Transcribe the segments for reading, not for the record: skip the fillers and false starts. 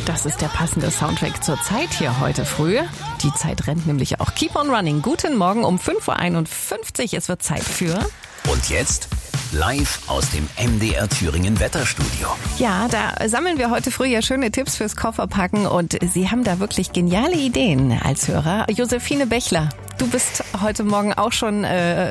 Das ist der passende Soundtrack zur Zeit hier heute früh. Die Zeit rennt nämlich auch. Keep on Running. Guten Morgen um 5.51 Uhr. Es wird Zeit für... Und jetzt live aus dem MDR Thüringen Wetterstudio. Ja, da sammeln wir heute früh ja schöne Tipps fürs Kofferpacken und Sie haben da wirklich geniale Ideen als Hörer. Josephine Bechler, du bist heute Morgen auch schon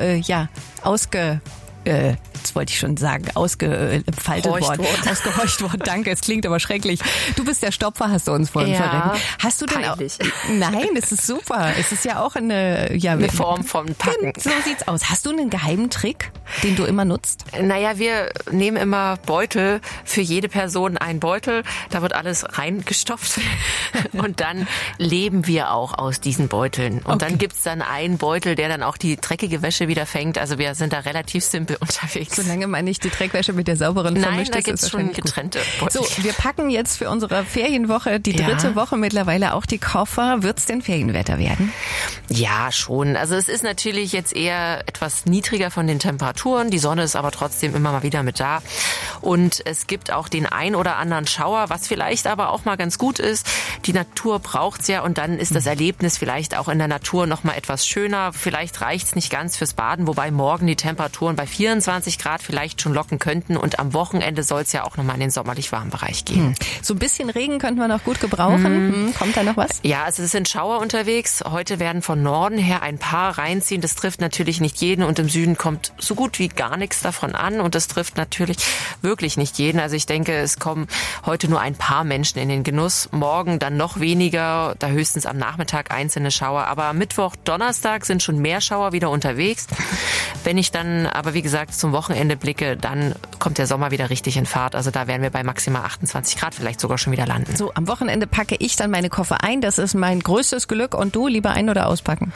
jetzt wollte ich schon sagen, ausgefaltet worden. Ausgehorcht worden, danke, es klingt aber schrecklich. Du bist der Stopfer, hast du uns vorhin verraten. Hast du denn peinlich. Nein, es ist super. Es ist ja auch eine Form von Packen. So sieht's aus. Hast du einen geheimen Trick, den du immer nutzt? Naja, wir nehmen immer Beutel, für jede Person einen Beutel. Da wird alles reingestopft. Und dann leben wir auch aus diesen Beuteln. Und dann gibt's dann einen Beutel, der dann auch die dreckige Wäsche wieder fängt. Also wir sind da relativ simpel unterwegs. Solange man nicht die Dreckwäsche mit der sauberen vermischt, da gibt's schon getrennte Beutel. So, wir packen jetzt für unsere Ferienwoche, die dritte Woche mittlerweile, auch die Koffer. Wird's denn Ferienwetter werden? Ja, schon. Also es ist natürlich jetzt eher etwas niedriger von den Temperaturen. Die Sonne ist aber trotzdem immer mal wieder mit da. Und es gibt auch den ein oder anderen Schauer, was vielleicht aber auch mal ganz gut ist. Die Natur braucht's ja und dann ist das Erlebnis vielleicht auch in der Natur noch mal etwas schöner. Vielleicht reicht's nicht ganz fürs Baden, wobei morgen die Temperaturen bei 24 Grad vielleicht schon locken könnten. Und am Wochenende soll es ja auch nochmal in den sommerlich warmen Bereich gehen. So ein bisschen Regen könnten wir noch gut gebrauchen. Kommt da noch was? Ja, also es sind Schauer unterwegs. Heute werden von Norden her ein paar reinziehen. Das trifft natürlich nicht jeden und im Süden kommt so gut wie gar nichts davon an. Und das trifft natürlich wirklich nicht jeden. Also ich denke, es kommen heute nur ein paar Menschen in den Genuss. Morgen dann noch weniger, da höchstens am Nachmittag einzelne Schauer. Aber Mittwoch, Donnerstag sind schon mehr Schauer wieder unterwegs. Wenn ich dann aber, wie gesagt, zum Wochenende blicke, dann kommt der Sommer wieder richtig in Fahrt. Also da werden wir bei maximal 28 Grad vielleicht sogar schon wieder landen. So, am Wochenende packe ich dann meine Koffer ein. Das ist mein größtes Glück. Und du, lieber ein- oder auspacken?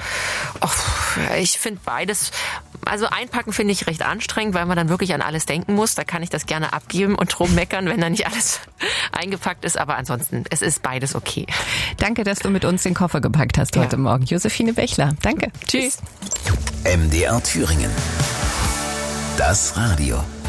Ich finde beides. Also einpacken finde ich recht anstrengend, weil man dann wirklich an alles denken muss. Da kann ich das gerne abgeben und rummeckern, wenn da nicht alles eingepackt ist. Aber ansonsten, es ist beides okay. Danke, dass du mit uns den Koffer gepackt hast heute Morgen. Josephine Bechler, danke. Tschüss. MDR Thüringen. Das Radio.